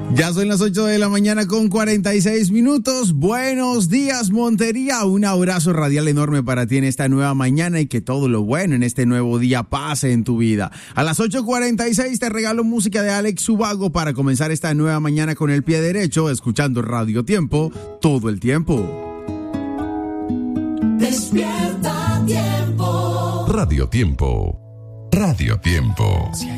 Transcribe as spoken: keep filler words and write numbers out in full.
Ya son las ocho de la mañana con cuarenta y seis minutos. Buenos días, Montería. Un abrazo radial enorme para ti en esta nueva mañana y que todo lo bueno en este nuevo día pase en tu vida. A las ocho cuarenta y seis te regalo música de Alex Ubago para comenzar esta nueva mañana con el pie derecho, escuchando Radio Tiempo todo el tiempo. Despierta Tiempo. Radio Tiempo. Radio Tiempo.